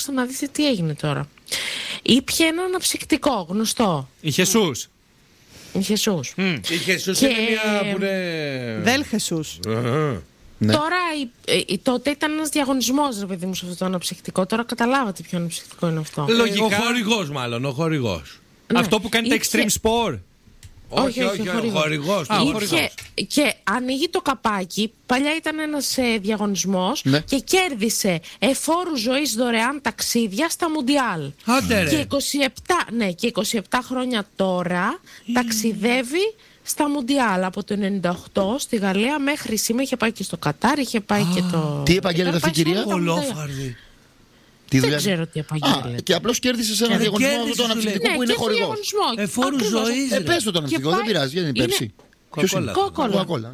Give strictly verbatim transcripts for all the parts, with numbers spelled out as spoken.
Κοίταξε να δείτε τι έγινε τώρα. Ήπιε ένα αναψυκτικό γνωστό. Η Χεσούς. Η Χεσούς. Mm. Η Χεσούς και... είναι μια που είναι... Δελ Χεσούς. Uh-huh. Ναι. Τώρα η, η, τότε ήταν ένας διαγωνισμός, ρε παιδί μου, σε αυτό το αναψυκτικό. Τώρα καταλάβατε ποιο αναψυκτικό είναι αυτό. Λογικά. Ο χορηγός μάλλον, ο χορηγός. Ναι. Αυτό που κάνει Ήπιε... τα extreme sport. Όχι, όχι, όχι, ο χορηγός. Και ανοίγει το καπάκι. Παλιά ήταν ένας ε, διαγωνισμός, ναι. και κέρδισε εφόρου ζωής δωρεάν ταξίδια στα Μουντιάλ. Άντε ρε. Και είκοσι επτά, ναι, και είκοσι επτά χρόνια τώρα mm. ταξιδεύει στα Μουντιάλ από το ενενήντα οκτώ στη Γαλλία μέχρι σήμερα. Είχε πάει και στο Κατάρ, είχε πάει ah. και το... Τι επαγγέλλεται αυτή η κυρία? Ολόφαρδη. Τι δεν ξέρω τι επαγγέλλεται. Και απλώς κέρδισε σε ένα διαγωνισμό αυτό το αναψυκτικό, ναι, που είναι χορηγός. Εφόρου ζωής. Ε, πες το το αναψυκτικό, δεν πειράζει, γιατί είναι Πέψη. Κόκολα.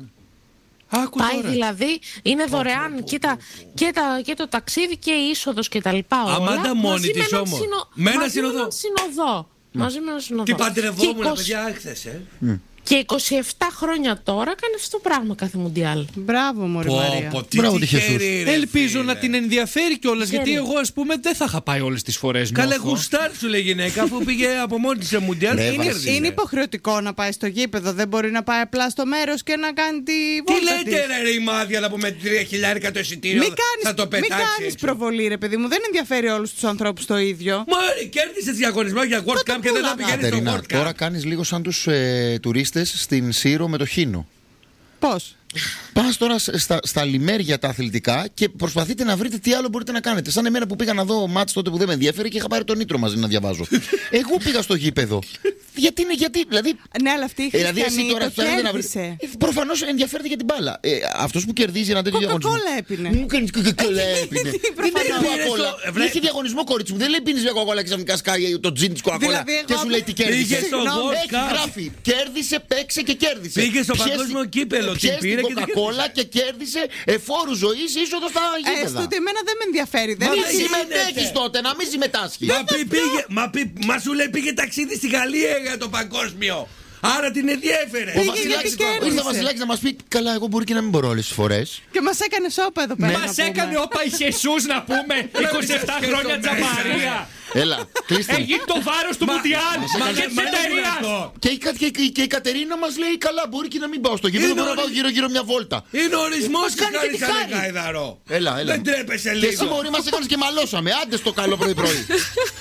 Πάει δηλαδή, είναι δωρεάν και, τα, και, τα, και το ταξίδι και η είσοδος και τα λοιπά όλα. Αμάντα μόνη της όμως. Με έναν συνοδό. Μαζί με έναν συνοδό. Τι παντρευόμουν παιδιά χθες, ε. Και είκοσι επτά χρόνια τώρα κάνει αυτό το πράγμα κάθε Μουντιάλ. Μπράβο, μωρή Μαρία. Μπράβο, τη Χεσούς. Ελπίζω να την ενδιαφέρει κιόλας, γιατί εγώ, ας πούμε, δεν θα είχα πάει όλες τις φορές. Καλέ γουστάρ σου λέει γυναίκα, αφού πήγε από μόνη της σε Μουντιάλ. Είναι υποχρεωτικό να πάει στο γήπεδο, δεν μπορεί να πάει απλά στο μέρος και να κάνει τη βόλτα της. Τι λέτε ρε η Μάδια, να πούμε τρία χιλιάρικα το εισιτήριο θα το πετάξει. Μην κάνεις προβολή, ρε παιδί μου, δεν ενδιαφέρει όλους τους ανθρώπους το ίδιο. Μα κέρδισε διαγωνισμό για World Cup και δεν θα πηγαίνει στο World Cup. Τώρα κάνεις λίγο σαν τους τουρίστες στην Σύρο με το Χίνο. Πώς? Πας τώρα στα, στα λιμέρια τα αθλητικά και προσπαθείτε να βρείτε τι άλλο μπορείτε να κάνετε. Σαν εμένα που πήγα να δω μάτς τότε που δεν με ενδιαφέρει και είχα πάρει τον Νίτρο μαζί να διαβάζω. Εγώ πήγα στο γήπεδο. Γιατί είναι, γιατί. Δηλαδή, ναι, αλλά αυτή η δηλαδή εσύ τώρα το κέρδισε. Ε, προφανώς ενδιαφέρεται για την μπάλα. Ε, αυτός που κερδίζει ένα τέτοιο διαγωνισμό. Κοκακόλα έπινε. Μου κάνει κοκακόλα έπινε. Δεν είναι κοκακόλα. Είχε διαγωνισμό, κορίτσι μου. Δεν λέει πίνεις μια κοκακόλα και ξαφνικά σκάει το τζιν της κοκακόλα και σου λέει τι κέρδισε. Έχει γράφει. Κέρδισε, παίξε και κέρδισε. Πήγε στο παγκόσμιο κύπελο. Πιες την κοκακόλα και κέρδισε εφόρου ζωής είσοδο στα γήπεδα. Έστω ότι εμένα δεν με ενδιαφέρει. Δεν συμμετέχεις τότε, να μην συμμετάσχεις. Μα σου λέει πήγε ταξίδι στη Γαλλία για το παγκόσμιο. Άρα την ενδιέφερε. Ο Βασιλάκης, ήρθε ο Βασιλάκης να μας πει: καλά, εγώ μπορεί και να μην μπορώ όλες τις φορές. Και μας έκανε όπα εδώ πέρα. Μας έκανε όπα η Χεσούς να πούμε. είκοσι επτά χρόνια τζαμαρία. Έλα, κλείστε. Έγινε το βάρος του Μουντιάλ και της εταιρείας. Και η Κατερίνα μας λέει: καλά, μπορεί και να μην πάω στο γήπεδο. Μπορώ να πάω γύρω-γύρω μια βόλτα. Είναι ορισμός και κάνεις ένα γαϊδαρό. Έλα, έλα. Δεν τρέπεσαι λίγο. Και εσύ μπορεί μας έκανες και μαλώσαμε. Άντε στο καλό πρωί-πρωί.